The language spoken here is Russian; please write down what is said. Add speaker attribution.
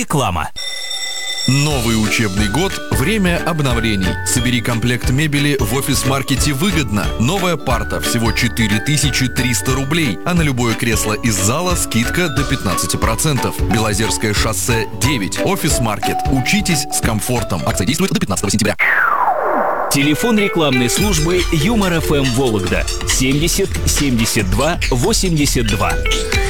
Speaker 1: Реклама.
Speaker 2: Новый учебный год – время обновлений. Собери комплект мебели в офис-маркете выгодно. Новая парта всего 4300 рублей, а на любое кресло из зала скидка до 15%. Белозерское шоссе 9. Офис-маркет. Учитесь с комфортом. Акция действует до 15 сентября.
Speaker 1: Телефон рекламной службы Юмор ФМ Вологда 70 72 82.